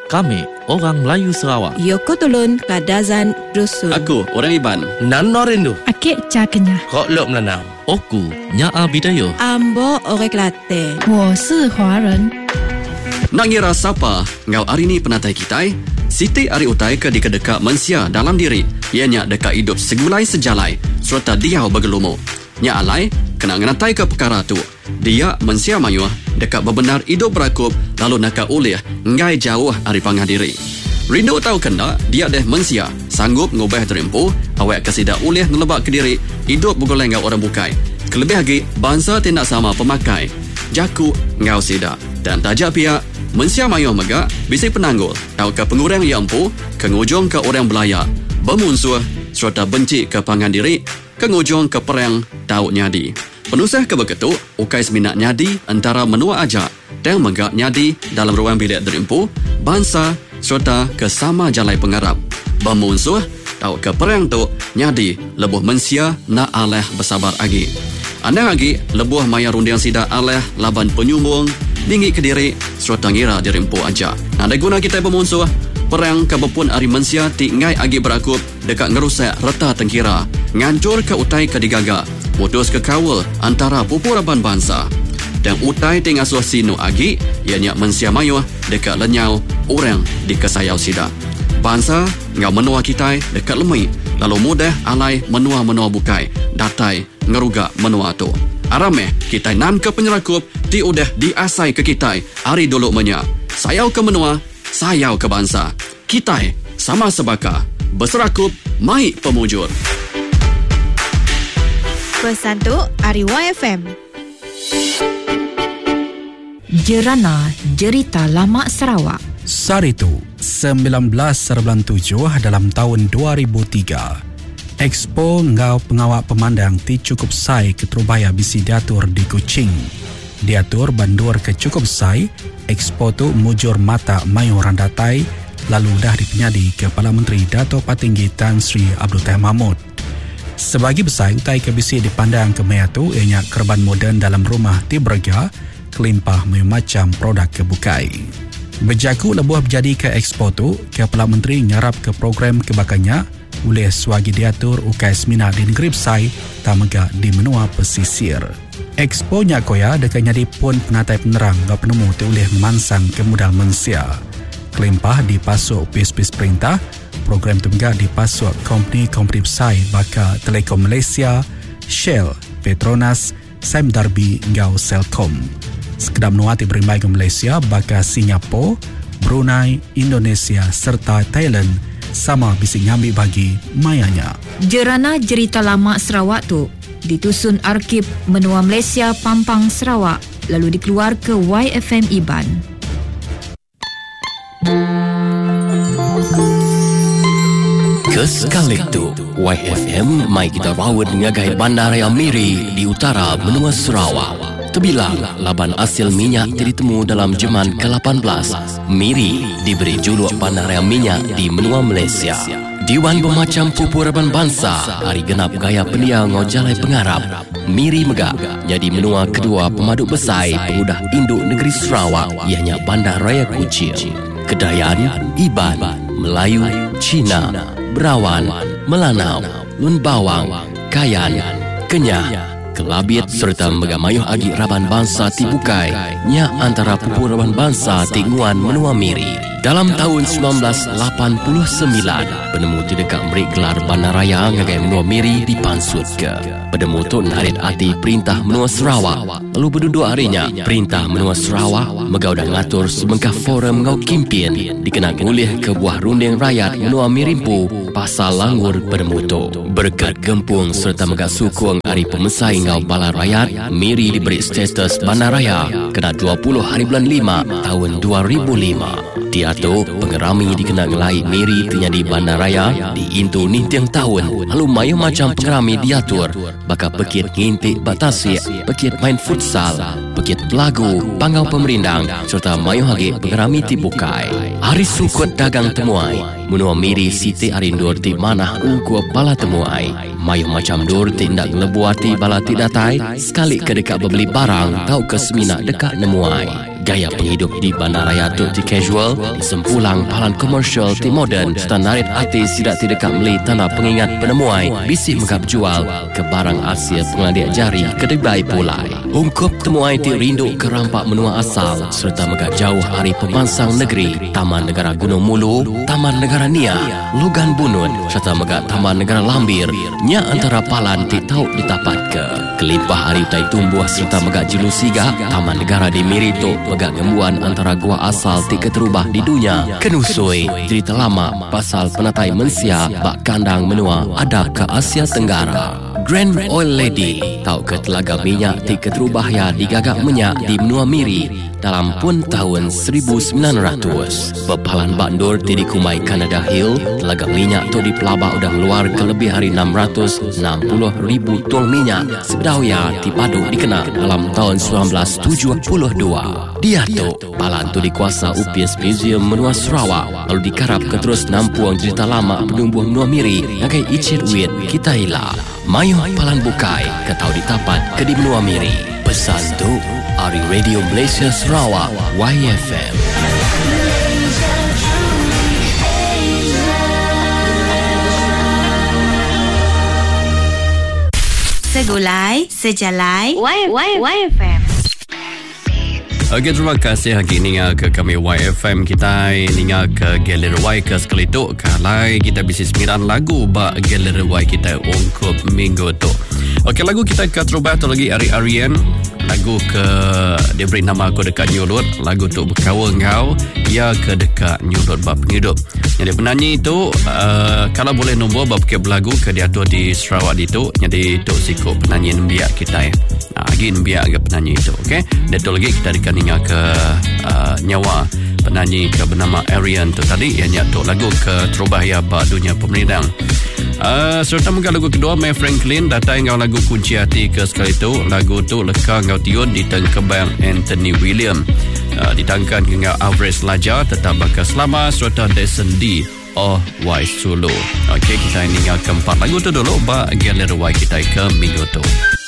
Kami orang Melayu Sarawak. Yoko Tolon Kadazan Dusun. Aku orang Iban. Nano Rindu. Akik Cakenya. Kok Lok Melanau. Oku Nyaa Bidayo. Ambo Orang Kelantan. 我是华人。 Nak ngira siapa ngau hari ni penatai kita? Siti Ari Utai ke dekat mensia dalam diri. Ianya dekat hidup segulai sejalai serta dia bergelumu. Nya alai kena ngenatai ke perkara tu. Dia mensia mayuah dekat bebenar hidup berakup lalu nak ulih ngai jauh hari pangah diri. Rindu tahu kena dia deh mensia sanggup ngubah terimpu awak kesida ulih ngelebak ke diri hidup bergoleng ngau orang bukai. Kelebih lagi bangsa tindak sama pemakai. Jaku ngau sida dan tajak pihak mensia mayuh megak bisi penanggul tahu ke pengurang yang empu kengujung ke orang belayak bermunsuh serta benci ke pangan diri kengujung ke perang tahu nyadi. Penusah ke begitu ukai seminat nyadi antara menua ajak dan megak nyadi dalam ruang bilik derimpu bangsa serta ke sama jalai pengarap bermunsuh tahu ke perang tu nyadi lebuh mensia nak aleh bersabar lagi. Anda lagi lebuh maya rundiang sida aleh laban penyumbung tinggi ke diri serta ngira dirimpu aja. Ada guna kita bermusuh perang kebepun ari mensia tingai agi berakup dekat ngerusak reta tengkira ngancur ke utai ke digaga putus ke kawal antara pupuraban bangsa dan utai tingasuh sinu agi ianya mensia mayuh dekat lenyau orang di kesayau sida bangsa ngau menua kita dekat lemai lalu mudah alai menua-menua bukai datai ngeruga menua tu. Arameh kita nan ke penyerakup ti udah diasai ke kita hari dulu menya. Sayau ke menua, sayau ke bangsa. Kita sama sebaka berserakup mai pemujur. Pesan tu Ari YFM. Jerana Jerita Lama Sarawak. Saritu 1997 dalam tahun 2003. Expo ngau pengawak pemandang ti cukup sai ke Terubaya bisi diatur di Kuching. Diatur bandur ke cukup sai, Expo tu mujur mata mayu randatai lalu dah dipenyadi ke Kepala Menteri Dato' Patinggi Tan Sri Abdul Tahir Mahmud. Sebagi besar utai ke bisi dipandang ke maya tu ianya kerban moden dalam rumah ti berga kelimpah mayu macam produk kebukai. Berjaku lebuh berjadi ke Expo tu, Kepala Menteri nyarap ke program kebakannya oleh swagi diatur ukai semina di negeri Besai tamega di menua pesisir. Expo nya koya dekat nyadi pun penatai penerang gak penemu tu oleh memansang ke modal mensia. Kelimpah dipasuk pis-pis perintah, program tu juga dipasuk kompeni-kompeni Besai baka Telekom Malaysia, Shell, Petronas, Sime Darby ngau Celcom. Sekedar menua ti berimai ke Malaysia baka Singapura, Brunei, Indonesia serta Thailand sama bisi ngambil bagi mayanya. Jerana Jerita Lama Sarawak tu ditusun Arkib Menua Malaysia Pampang Sarawak lalu dikeluar ke YFM Iban. Kesekali tu YFM mai kita rawat ngagai Bandaraya Miri di utara Menua Sarawak. Terbilang laban hasil minyak ditemu dalam zaman ke-18. Miri diberi juluk Bandaraya Minyak di menua Malaysia. Diwan bermacam pupuraban bangsa hari genap gaya pendia ngojalai pengarap. Miri megak jadi menua kedua pemaduk besar pengudah induk negeri Sarawak ianya Bandaraya Kuching. Kedayan, Iban, Melayu, Cina, Berawan, Melanau, Lun Bawang, Kayan, Kenyah, Kelabit serta megamayuh agi raban bangsa Tibukai nya antara pupuraban bangsa Tinguan Menua Miri. Dalam tahun 1989 penemu ti dekat memberi gelar Bandaraya ngagai Menua Miri dipansut ke. Penemu tu narit hati Perintah Menua Sarawak. Lalu berduduk harinya Perintah Menua Sarawak megau dah ngatur sebengkah forum ngau kimpin dikenal ngulih ke buah runding rakyat Menua Mirimpu pasal langgur penemu tu. Berkat gempung serta megak sukung hari pemesai ngau bala rakyat, Miri diberi status Bandaraya kena 20 hari bulan 5 tahun 2005. Dia tu pengerami dikenal ngelai Miri ternyadi Bandaraya di Intu nintiang tahun. Lalu mayu macam pengerami diatur bakal pekit ngintik batasik, pekit main futsal, pekit pelagu, pangau pemerindang serta mayu hagi pengerami tibukai. Hari sukut dagang temuai Menua Miri Siti Arindur ti manah ungkup bala temuai. Mayu macam dur tindak lebuati bala ti datai sekali ke dekat bebeli barang tau ke semina dekat nemuai. Gaya penghidup di bandaraya tu ti casual, di sempulang palan komersial ti modern, serta narit artis tidak dekat meli tanah pengingat penemuai, bisi megap jual ke barang Asia pengladik jari kedai pulai. Ungkup temuai ti rindu ke rampak menua asal, serta megap jauh hari pemansang negeri, Taman Negara Gunung Mulu, Taman Negara Nia, Logan Bunut, serta megap Taman Negara Lambir, nya antara palan ti tahu ditapat ke. Kelimpah hari utai tumbuh serta megap Jelusiga, Taman Negara di Mirito, megap gembuan antara gua asal ti keterubah di dunia. Kenusui, cerita lama pasal penatai mensia bak kandang menua ada ke Asia Tenggara. Grand Oil Lady, tahu ke telaga minyak ti keterubah ya digagak minyak di menua Miri dalam pun tahun 1900. Bepalan bandur ti dikumai Canada Hill, telaga minyak tu di pelabak udah luar ke lebih hari 660,000 tong minyak. Sebedauya ti padu dikenal dalam tahun 1972. Dia tu, palan tu dikuasa UPS Museum Menua Sarawak, lalu dikarap ke terus nampuang cerita lama penumbuh menua Miri, ngagai Icit Wit kita hilang. Mayu palan bukai, ketau ditapat ke di menua Miri. Pesan tu, Ari Radio Malaysia Sarawak, YFM. Segulai, sejalai, YFM. Okey, terima kasih hari ini ke kami YFM kita ninga ke Galeri Y ke sekali tu kalai kita bisi 9 lagu ba Galeri Y kita ungkup minggu tu. Okey, lagu kita ke terubah tu lagi Ari-Arian, lagu ke dia beri nama aku dekat nyulut, lagu tu berkawan kau ya ke dekat nyulut ba penghidup. Jadi penyanyi itu kalau boleh nombor ba pakai lagu ke dia tu di Sarawak itu, jadi tu sikut penyanyi nembiak kita ya. Lagi nembiak ke penyanyi itu, okey. Dan tu lagi kita dikaninga ke nyawa penyanyi ke bernama Arian tu tadi yang nyatu lagu ke terubah ya ba dunia pemerintah. Serta muka lagu kedua May Franklin datang ngau lagu kunci hati ke sekali tu, lagu tu leka ngau tiun di tengkebang Anthony William, ditangkan ke ngau Alvarez Laja tetap bakal selama serta Descendi Oh Wise Sulu. Okey, kita ini ngau keempat lagu tu dulu ba Galeri Y kita ke minggu tu.